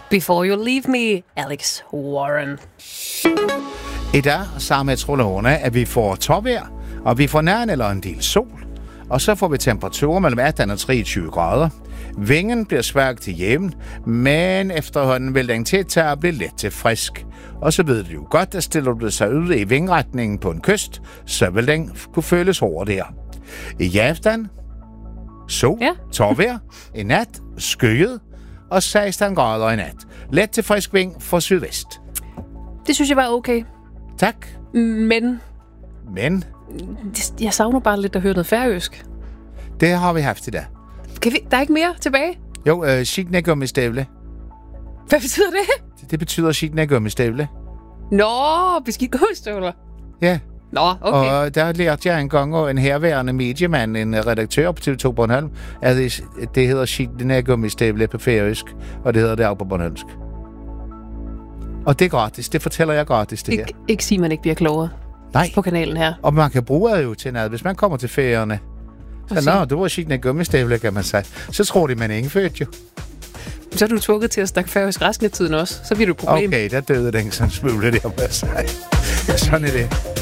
Before You Leave Me, Alex Warren. I dag så meteorologerne, at vi får tårvejr, og vi får nær eller en del sol. Og så får vi temperaturer mellem 18 og 23 grader. Vingen bliver svag til jævn, men efterhånden vil den til at blive let til frisk. Og så ved du jo godt, at stiller du sig ud i vingretningen på en kyst, så vil den kunne føles hurtigere. I aften, sol, tårvejr, i nat, skyet og 16 grader i nat. Let til frisk vind fra sydvest. Det synes jeg var okay. Tak. Men? Jeg savner bare lidt at høre noget færøsk. Det har vi haft i dag. Der er ikke mere tilbage? Jo, skidnæggummistævle. Hvad betyder det? Det betyder skidnæggummistævle. Nå, beskidt gummistøvler. Ja. Nå, okay. Og der lærte jeg engang, og en herværende mediemand, en redaktør på TV2 Bornholm, at det hedder skidnæggummistævle på færøsk, og det hedder det også på bornholmsk. Og det er gratis. Det fortæller jeg gratis, det her. Ikke sige, man ikke bliver klogere. Nej. På kanalen her. Og man kan bruge det jo til noget. Hvis man kommer til ferierne, så du var skidnæggummistævle, kan man sige. Så tror de, man er ikke født jo. Så er du tvunget til at snakke færøsk resten af tiden også. Så bliver du et problem. Okay, der døde den sådan smule, der må jeg sige. Sådan er det.